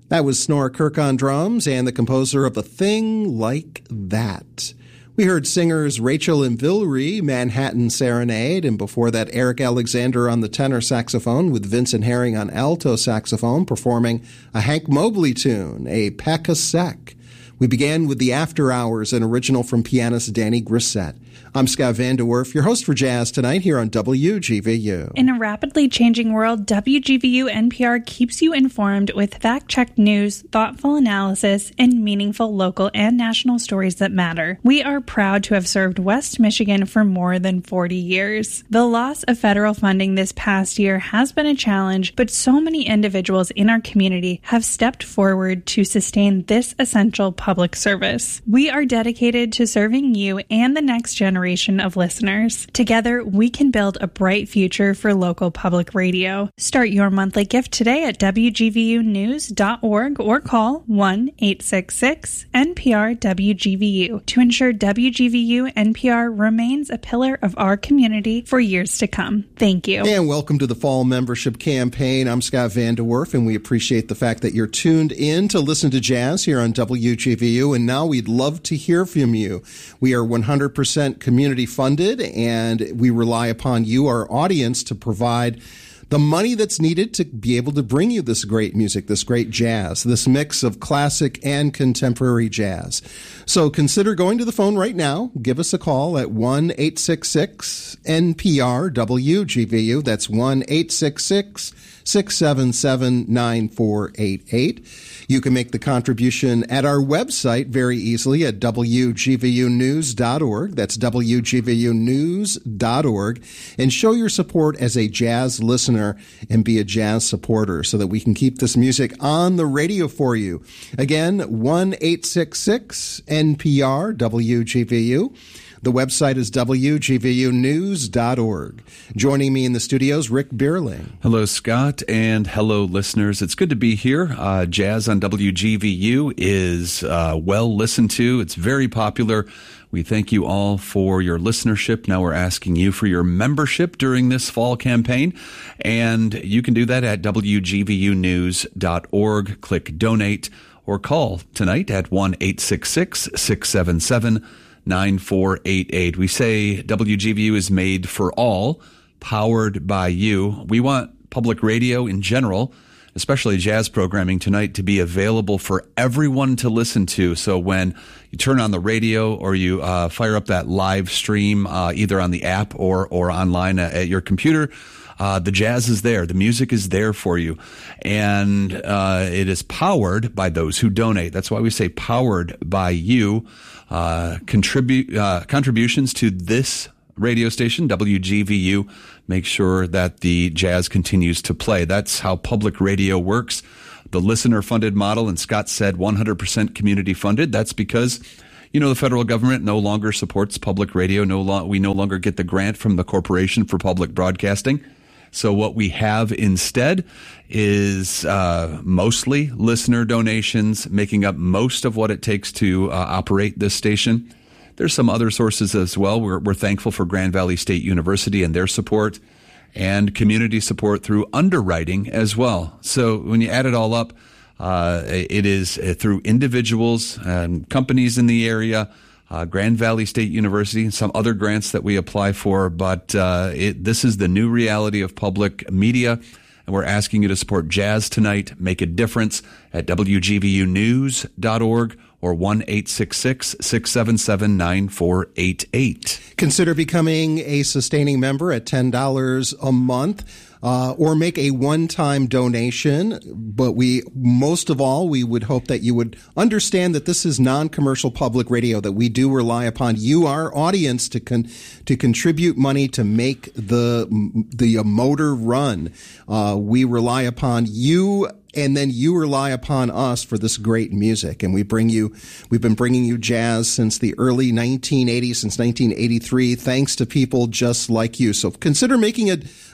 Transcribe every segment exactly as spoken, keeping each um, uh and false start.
That was Snorri Kirk on drums and the composer of A Thing Like That. We heard singers Rachel and Villery, Manhattan Serenade, and before that Eric Alexander on the tenor saxophone with Vincent Herring on alto saxophone performing a Hank Mobley tune, a Peck a Sec. We began with the After Hours, an original from pianist Danny Grissett. I'm Scott Van De Werf, your host for Jazz Tonight here on W G V U. In a rapidly changing world, W G V U N P R keeps you informed with fact-checked news, thoughtful analysis, and meaningful local and national stories that matter. We are proud to have served West Michigan for more than forty years. The loss of federal funding this past year has been a challenge, but so many individuals in our community have stepped forward to sustain this essential public service. We are dedicated to serving you and the next generation of listeners. Together, we can build a bright future for local public radio. Start your monthly gift today at W G V U news dot org or call one eight six six N P R W G V U to ensure W G V U N P R remains a pillar of our community for years to come. Thank you. And welcome to the Fall Membership Campaign. I'm Scott Van De Werf, and we appreciate the fact that you're tuned in to listen to jazz here on W G V U, and now we'd love to hear from you. We are one hundred percent community funded, and we rely upon you, our audience, to provide the money that's needed to be able to bring you this great music, this great jazz, this mix of classic and contemporary jazz. So consider going to the phone right now. Give us a call at one eight six six N P R W G V U. That's one eight six six six seven seven nine four eight eight. You can make the contribution at our website very easily at W G V U news dot org. That's W G V U news dot org. And show your support as a jazz listener and be a jazz supporter so that we can keep this music on the radio for you. Again, one eight six six N P R W G V U. The website is W G V U news dot org. Joining me in the studios, Rick Bierling. Hello, Scott, and hello, listeners. It's good to be here. Uh, jazz on W G V U is uh, well listened to. It's very popular. We thank you all for your listenership. Now we're asking you for your membership during this fall campaign, and you can do that at W G V U news dot org. Click Donate or call tonight at one eight six six six seven seven nine four eight eight. We say W G V U is made for all, powered by you. We want public radio in general, especially jazz programming tonight, to be available for everyone to listen to. So when you turn on the radio or you uh, fire up that live stream, uh, either on the app or, or online at your computer, Uh, the jazz is there. The music is there for you. And uh, it is powered by those who donate. That's why we say powered by you. Uh, contribute uh, contributions to this radio station, W G V U, make sure that the jazz continues to play. That's how public radio works. The listener-funded model, and Scott said one hundred percent community-funded. That's because, you know, the federal government no longer supports public radio. No, lo- we no longer get the grant from the Corporation for Public Broadcasting. So what we have instead is uh, mostly listener donations, making up most of what it takes to uh, operate this station. There's some other sources as well. We're, we're thankful for Grand Valley State University and their support, and community support through underwriting as well. So when you add it all up, uh, it is through individuals and companies in the area, Uh, Grand Valley State University, and some other grants that we apply for, but uh, it, this is the new reality of public media, and we're asking you to support jazz tonight. Make a difference at W G V U news dot org or one eight six six six seven seven nine four eight eight. Consider becoming a sustaining member at ten dollars a month. Uh, or make a one-time donation. But we, most of all, we would hope that you would understand that this is non-commercial public radio, that we do rely upon you, our audience, to con- to contribute money to make the the uh, motor run. Uh, we rely upon you, and then you rely upon us for this great music. And we bring you, we've been bringing you jazz since the early nineteen eighties, since nineteen eighty-three, thanks to people just like you. So consider making a,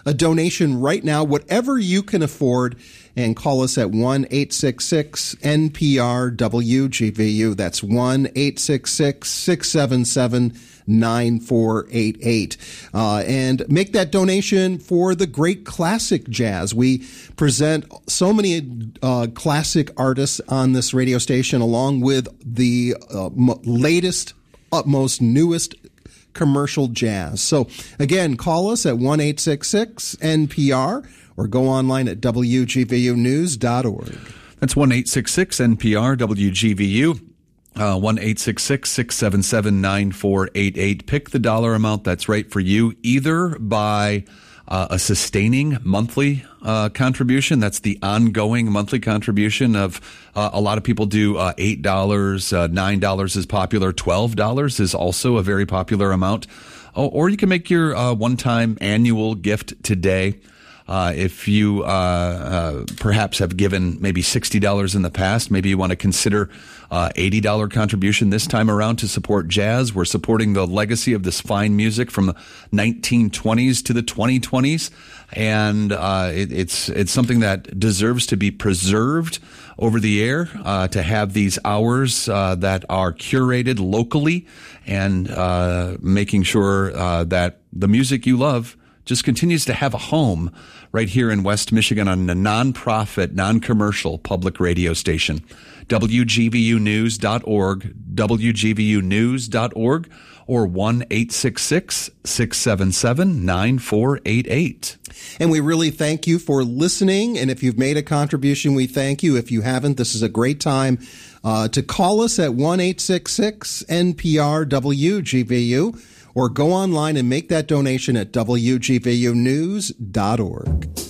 a donation right now, whatever you can afford, and call us at one eight six six N P R W G V U. That's one eight six six, six seven seven, nine four eight eight. Uh, and make that donation for the great classic jazz. We present so many uh, classic artists on this radio station, along with the uh, m- latest, utmost, newest commercial jazz. So again, call us at one eight six six N P R or go online at W G V U news dot org. That's one eight six six N P R W G V U. Uh, one eight six six, six seven seven, nine four eight eight. Pick the dollar amount that's right for you, either by uh, a sustaining monthly uh, contribution. That's the ongoing monthly contribution of uh, a lot of people do uh, eight dollars, uh, nine dollars is popular, twelve dollars is also a very popular amount. Oh, or you can make your uh, one-time annual gift today. Uh, if you uh, uh, perhaps have given maybe sixty dollars in the past, maybe you want to consider uh, eighty dollars contribution this time around to support jazz. We're supporting the legacy of this fine music from the nineteen twenties to the twenty twenties, and uh, it, it's it's something that deserves to be preserved over the air, uh, to have these hours uh, that are curated locally, and uh, making sure uh, that the music you love just continues to have a home right here in West Michigan on a nonprofit, non-commercial public radio station. W G V U news dot org, W G V U news dot org, or one eight six six, six seven seven, nine four eight eight. And we really thank you for listening. And if you've made a contribution, we thank you. If you haven't, this is a great time uh, to call us at one eight six six N P R W G V U. Or go online and make that donation at W G V U news dot org.